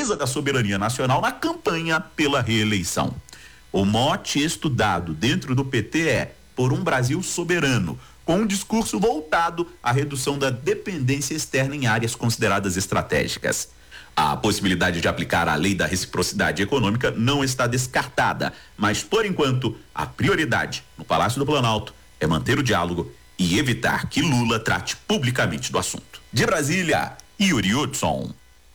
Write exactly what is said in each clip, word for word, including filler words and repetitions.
defesa da soberania nacional na campanha pela reeleição. O mote estudado dentro do P T é por um Brasil soberano, com um discurso voltado à redução da dependência externa em áreas consideradas estratégicas. A possibilidade de aplicar a lei da reciprocidade econômica não está descartada, mas, por enquanto, a prioridade no Palácio do Planalto é manter o diálogo e evitar que Lula trate publicamente do assunto. De Brasília, Yuri Hudson.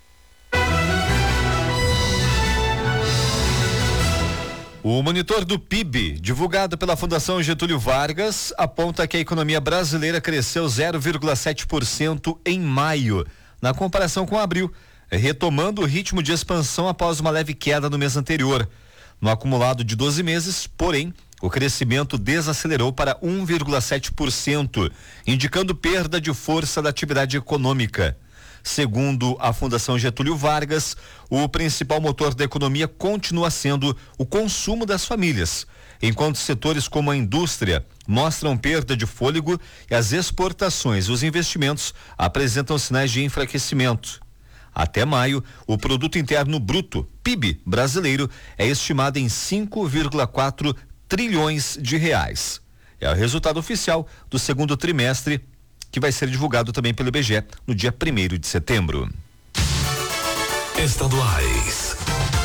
O monitor do P I B, divulgado pela Fundação Getúlio Vargas, aponta que a economia brasileira cresceu zero vírgula sete por cento em maio, na comparação com abril, retomando o ritmo de expansão após uma leve queda no mês anterior. No acumulado de doze meses, porém, o crescimento desacelerou para um vírgula sete por cento, indicando perda de força da atividade econômica. Segundo a Fundação Getúlio Vargas, o principal motor da economia continua sendo o consumo das famílias, enquanto setores como a indústria mostram perda de fôlego e as exportações e os investimentos apresentam sinais de enfraquecimento. Até maio, o Produto Interno Bruto, P I B, brasileiro é estimado em cinco vírgula quatro trilhões de reais. É o resultado oficial do segundo trimestre, que vai ser divulgado também pelo I B G E no dia primeiro de setembro. Estaduais.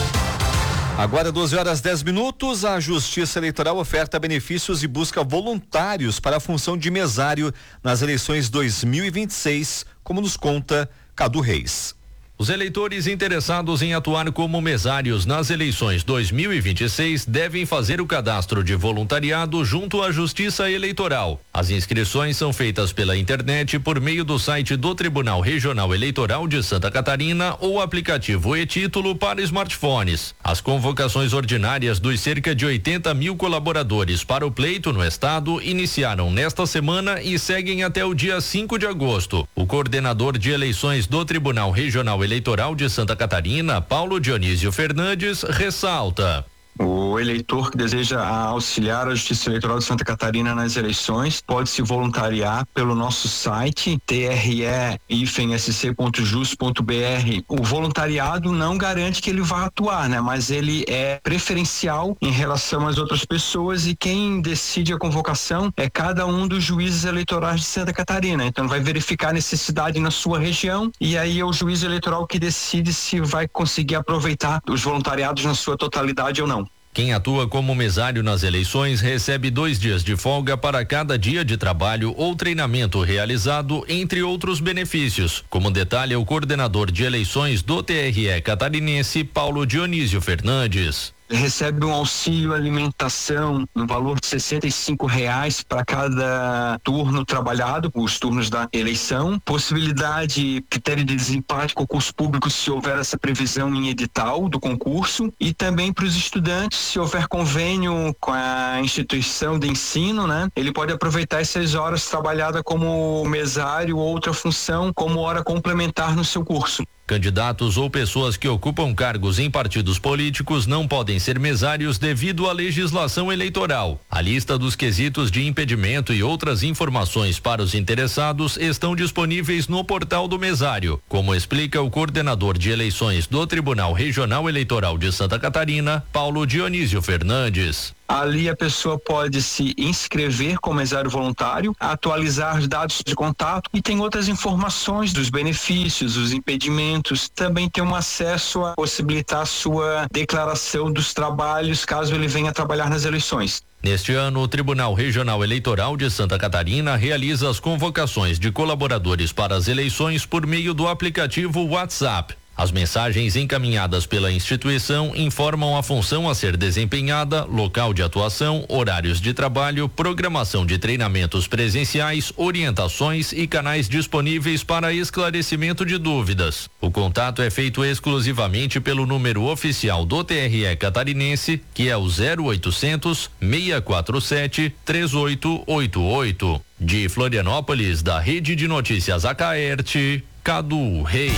Agora doze horas dez minutos, a Justiça Eleitoral oferta benefícios e busca voluntários para a função de mesário nas eleições dois mil e vinte e seis, como nos conta Cadu Reis. Os eleitores interessados em atuar como mesários nas eleições dois mil e vinte e seis devem fazer o cadastro de voluntariado junto à Justiça Eleitoral. As inscrições são feitas pela internet por meio do site do Tribunal Regional Eleitoral de Santa Catarina ou aplicativo e-título para smartphones. As convocações ordinárias dos cerca de oitenta mil colaboradores para o pleito no estado iniciaram nesta semana e seguem até o dia cinco de agosto. O coordenador de eleições do Tribunal Regional Eleitoral Eleitoral de Santa Catarina, Paulo Dionísio Fernandes, ressalta: o eleitor que deseja auxiliar a Justiça Eleitoral de Santa Catarina nas eleições pode se voluntariar pelo nosso site t r e s c ponto jus ponto b r. O voluntariado não garante que ele vá atuar, né? Mas ele é preferencial em relação às outras pessoas e quem decide a convocação é cada um dos juízes eleitorais de Santa Catarina. Então vai verificar a necessidade na sua região e aí é o juiz eleitoral que decide se vai conseguir aproveitar os voluntariados na sua totalidade ou não. Quem atua como mesário nas eleições recebe dois dias de folga para cada dia de trabalho ou treinamento realizado, entre outros benefícios, como detalha o coordenador de eleições do T R E catarinense, Paulo Dionísio Fernandes. Recebe um auxílio alimentação no valor de sessenta e cinco reais para cada turno trabalhado, os turnos da eleição, possibilidade, critério de desempate, concurso público se houver essa previsão em edital do concurso e também para os estudantes, se houver convênio com a instituição de ensino, né? Ele pode aproveitar essas horas trabalhadas como mesário ou outra função como hora complementar no seu curso. Candidatos ou pessoas que ocupam cargos em partidos políticos não podem ser mesários devido à legislação eleitoral. A lista dos quesitos de impedimento e outras informações para os interessados estão disponíveis no portal do mesário, como explica o coordenador de eleições do Tribunal Regional Eleitoral de Santa Catarina, Paulo Dionísio Fernandes. Ali a pessoa pode se inscrever como mesário voluntário, atualizar os dados de contato e tem outras informações dos benefícios, os impedimentos, também tem um acesso a possibilitar a sua declaração dos trabalhos caso ele venha trabalhar nas eleições. Neste ano, o Tribunal Regional Eleitoral de Santa Catarina realiza as convocações de colaboradores para as eleições por meio do aplicativo WhatsApp. As mensagens encaminhadas pela instituição informam a função a ser desempenhada, local de atuação, horários de trabalho, programação de treinamentos presenciais, orientações e canais disponíveis para esclarecimento de dúvidas. O contato é feito exclusivamente pelo número oficial do T R E catarinense, que é o zero oitocentos, seis quatro sete, três oito oito oito. De Florianópolis, da Rede de Notícias Acaerte, Cadu Reis.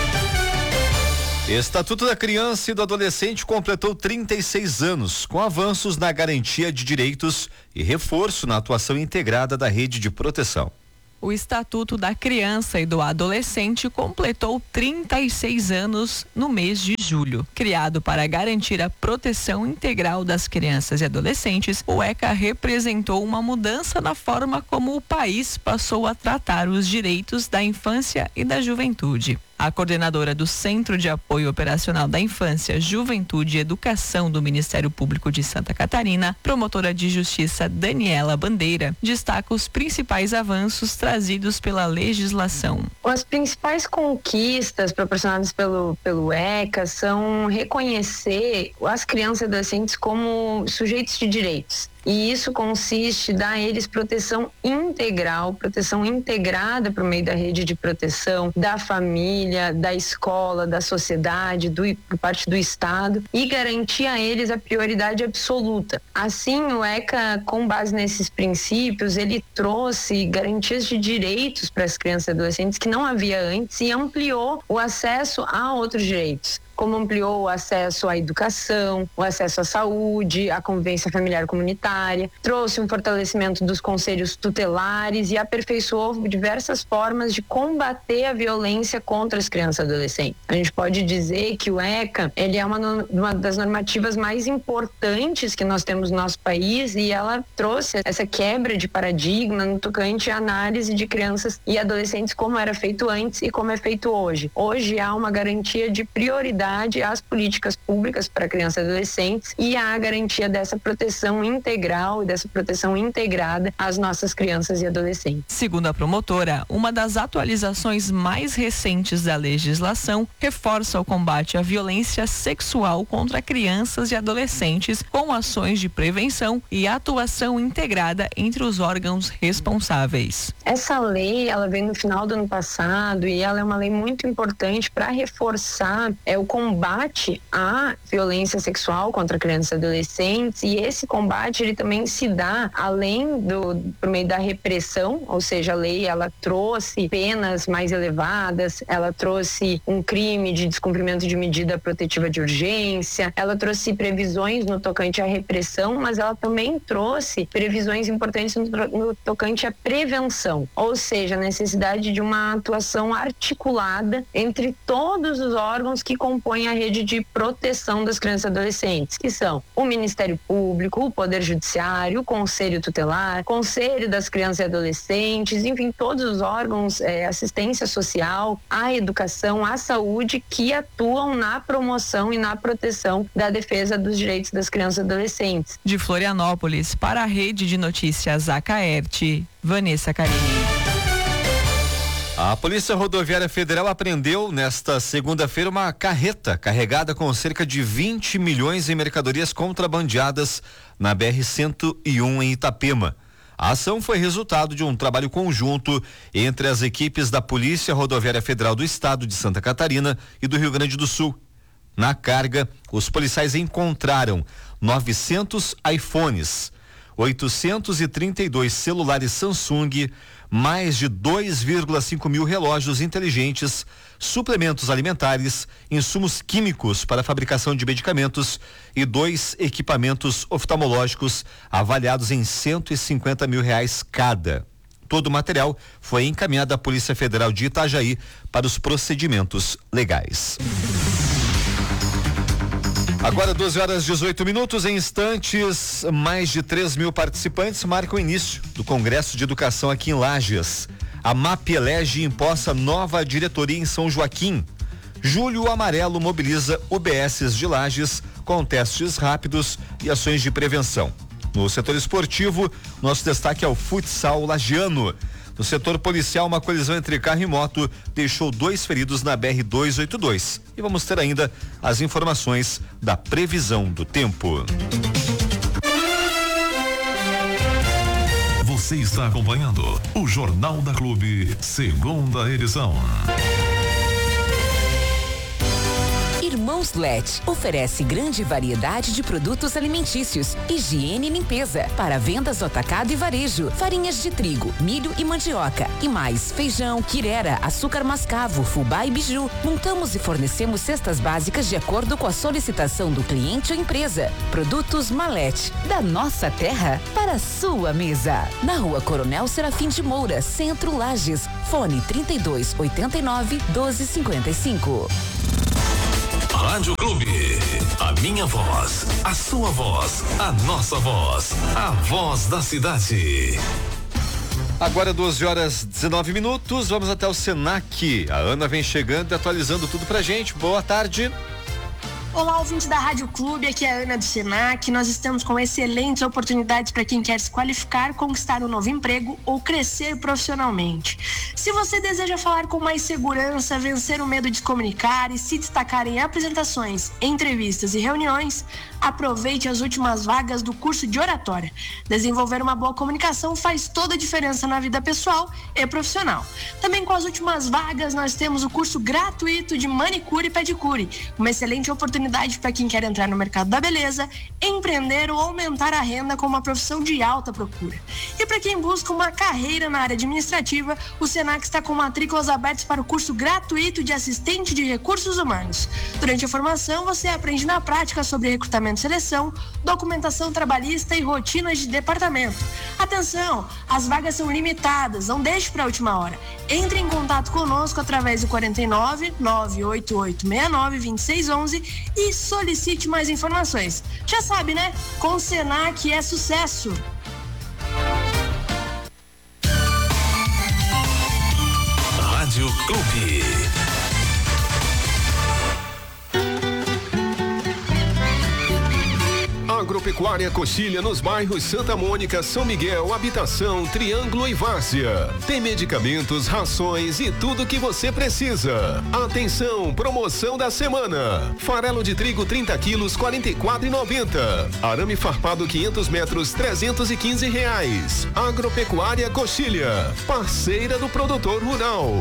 Estatuto da Criança e do Adolescente completou trinta e seis anos, com avanços na garantia de direitos e reforço na atuação integrada da rede de proteção. O Estatuto da Criança e do Adolescente completou trinta e seis anos no mês de julho. Criado para garantir a proteção integral das crianças e adolescentes, o ECA representou uma mudança na forma como o país passou a tratar os direitos da infância e da juventude. A coordenadora do Centro de Apoio Operacional da Infância, Juventude e Educação do Ministério Público de Santa Catarina, promotora de justiça Daniela Bandeira, destaca os principais avanços trazidos pela legislação. As principais conquistas proporcionadas pelo, pelo ECA são reconhecer as crianças e adolescentes como sujeitos de direitos. E isso consiste em dar a eles proteção integral, proteção integrada por meio da rede de proteção, da família, da escola, da sociedade, do, por parte do Estado, e garantir a eles a prioridade absoluta. Assim, o ECA, com base nesses princípios, ele trouxe garantias de direitos para as crianças e adolescentes que não havia antes e ampliou o acesso a outros direitos, como ampliou o acesso à educação, o acesso à saúde, à convivência familiar comunitária, trouxe um fortalecimento dos conselhos tutelares e aperfeiçoou diversas formas de combater a violência contra as crianças e adolescentes. A gente pode dizer que o ECA, ele é uma, uma das normativas mais importantes que nós temos no nosso país, e ela trouxe essa quebra de paradigma no tocante à análise de crianças e adolescentes, como era feito antes e como é feito hoje. Hoje há uma garantia de prioridade às políticas públicas para crianças e adolescentes e à garantia dessa proteção integral e dessa proteção integrada às nossas crianças e adolescentes. Segundo a promotora, uma das atualizações mais recentes da legislação reforça o combate à violência sexual contra crianças e adolescentes, com ações de prevenção e atuação integrada entre os órgãos responsáveis. Essa lei, ela veio no final do ano passado e ela é uma lei muito importante para reforçar é, o combate à violência sexual contra crianças e adolescentes, e esse combate ele também se dá além do por meio da repressão, ou seja, a lei ela trouxe penas mais elevadas, ela trouxe um crime de descumprimento de medida protetiva de urgência, ela trouxe previsões no tocante à repressão, mas ela também trouxe previsões importantes no, no tocante à prevenção, ou seja, a necessidade de uma atuação articulada entre todos os órgãos que compõem a rede de proteção das crianças e adolescentes, que são o Ministério Público, o Poder Judiciário, o Conselho Tutelar, Conselho das Crianças e Adolescentes, enfim, todos os órgãos, é, assistência social, a educação, a saúde, que atuam na promoção e na proteção da defesa dos direitos das crianças e adolescentes. De Florianópolis, para a Rede de Notícias Acaerte, Vanessa Carini. A Polícia Rodoviária Federal apreendeu nesta segunda-feira uma carreta carregada com cerca de vinte milhões em mercadorias contrabandeadas na B R cento e um em Itapema. A ação foi resultado de um trabalho conjunto entre as equipes da Polícia Rodoviária Federal do Estado de Santa Catarina e do Rio Grande do Sul. Na carga, os policiais encontraram novecentos iPhones, oitocentos e trinta e dois celulares Samsung, mais de dois vírgula cinco mil relógios inteligentes, suplementos alimentares, insumos químicos para a fabricação de medicamentos e dois equipamentos oftalmológicos avaliados em cento e cinquenta mil reais cada. Todo o material foi encaminhado à Polícia Federal de Itajaí para os procedimentos legais. Agora doze horas e dezoito minutos, em instantes, mais de três mil participantes marcam o início do Congresso de Educação aqui em Lages. A M A P elege e imposta nova diretoria em São Joaquim. Julho Amarelo mobiliza U B Ss de Lages com testes rápidos e ações de prevenção. No setor esportivo, nosso destaque é o futsal lagiano. No setor policial, uma colisão entre carro e moto deixou dois feridos na B R duzentos e oitenta e dois. E vamos ter ainda as informações da previsão do tempo. Você está acompanhando o Jornal da Clube, segunda edição. Irmãos Let oferece grande variedade de produtos alimentícios, higiene e limpeza para vendas no atacado e varejo, farinhas de trigo, milho e mandioca e mais feijão, quirera, açúcar mascavo, fubá e biju. Montamos e fornecemos cestas básicas de acordo com a solicitação do cliente ou empresa. Produtos Malete, da nossa terra para a sua mesa. Na Rua Coronel Serafim de Moura, Centro Lages. Fone trinta e dois, oitenta e nove, doze, cinquenta e cinco. Rádio Clube, a minha voz, a sua voz, a nossa voz, a voz da cidade. Agora doze horas dezenove minutos, vamos até o Senac. A Ana vem chegando e atualizando tudo pra gente. Boa tarde. Olá, ouvinte da Rádio Clube, aqui é a Ana do Senac. Nós estamos com excelentes oportunidades para quem quer se qualificar, conquistar um novo emprego ou crescer profissionalmente. Se você deseja falar com mais segurança, vencer o medo de se comunicar e se destacar em apresentações, entrevistas e reuniões, aproveite as últimas vagas do curso de oratória. Desenvolver uma boa comunicação faz toda a diferença na vida pessoal e profissional. Também com as últimas vagas, nós temos o curso gratuito de manicure e pedicure, uma excelente oportunidade para quem quer entrar no mercado da beleza, empreender ou aumentar a renda com uma profissão de alta procura. E para quem busca uma carreira na área administrativa, o Senac está com matrículas abertas para o curso gratuito de assistente de recursos humanos. Durante a formação, você aprende na prática sobre recrutamento e seleção, documentação trabalhista e rotinas de departamento. Atenção, as vagas são limitadas, não deixe para a última hora. Entre em contato conosco através do quarenta e nove, nove oito oito seis nove, dois seis um um e solicite mais informações. Já sabe, né? Com o Senac é sucesso! Rádio Clube. Agropecuária Coxilha nos bairros Santa Mônica, São Miguel, Habitação, Triângulo e Várzea. Tem medicamentos, rações e tudo que você precisa. Atenção, promoção da semana. Farelo de trigo trinta quilos, quarenta e quatro reais e noventa centavos. Arame farpado quinhentos metros, trezentos e quinze reais. Agropecuária Coxilha, parceira do produtor rural.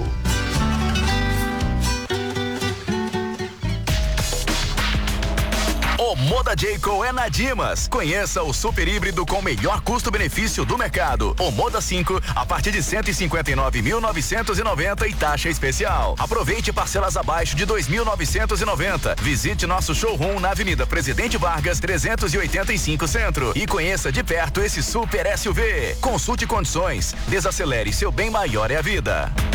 O Moda J-Co é na Dimas. Conheça o super híbrido com melhor custo-benefício do mercado. O Moda cinco a partir de cento e cinquenta e nove mil novecentos e noventa e taxa especial. Aproveite parcelas abaixo de dois mil novecentos e noventa. Visite nosso showroom na Avenida Presidente Vargas, trezentos e oitenta e cinco Centro e conheça de perto esse super S U V. Consulte condições. Desacelere, seu bem maior é a vida.